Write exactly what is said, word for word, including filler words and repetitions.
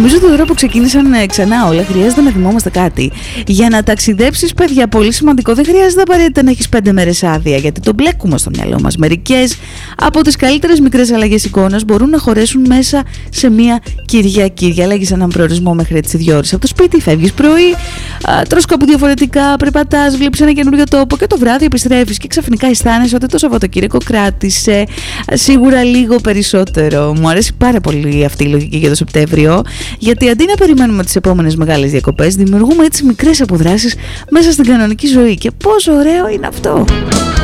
Νομίζω ότι τώρα που ξεκίνησαν ξανά όλα, χρειάζεται να θυμόμαστε κάτι. Για να ταξιδέψεις, παιδιά, πολύ σημαντικό, δεν χρειάζεται απαραίτητα να έχεις πέντε μέρες άδεια, γιατί το μπλέκουμε στο μυαλό μας. Μερικές από τις καλύτερες μικρές αλλαγές εικόνας μπορούν να χωρέσουν μέσα σε μία Κυριακή. Διαλέγεις έναν προορισμό μέχρι τις δύο ώρες από το σπίτι, φεύγεις πρωί, τρως κάπου διαφορετικά, περπατάς, βλέπεις ένα καινούριο τόπο και το βράδυ επιστρέφεις και ξαφνικά αισθάνεσαι ότι το Σαββατοκύριακο κράτησε σίγουρα λίγο περισσότερο. Μου αρέσει πάρα πολύ αυτή η λογική για το Σεπτέμβριο, γιατί αντί να περιμένουμε τις επόμενες μεγάλες διακοπές, δημιουργούμε έτσι μικρές αποδράσεις μέσα στην κανονική ζωή. Και πόσο ωραίο είναι αυτό!